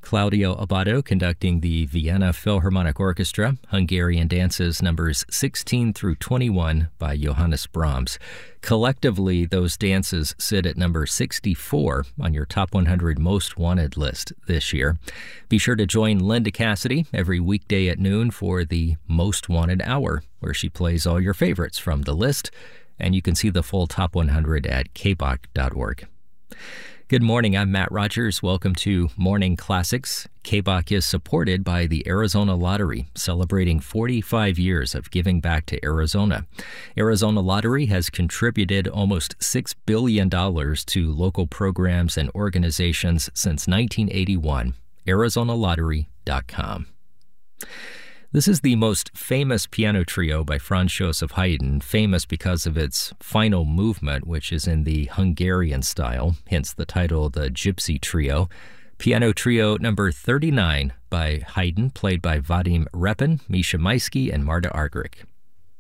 Claudio Abbado conducting the Vienna Philharmonic Orchestra, Hungarian dances numbers 16 through 21 by Johannes Brahms. Collectively, those dances sit at number 64 on your Top 100 Most Wanted list this year. Be sure to join Linda Cassidy every weekday at noon for the Most Wanted Hour, where she plays all your favorites from the list, and you can see the full Top 100 at kbach.org. Good morning, I'm Matt Rogers. Welcome to Morning Classics. KBAC is supported by the Arizona Lottery, celebrating 45 years of giving back to Arizona. Arizona Lottery has contributed almost $6 billion to local programs and organizations since 1981. ArizonaLottery.com. This is the most famous piano trio by Franz Joseph Haydn, famous because of its final movement, which is in the Hungarian style, hence the title The Gypsy Trio. Piano Trio number 39 by Haydn, played by Vadim Repin, Misha Maisky, and Marta Argerich.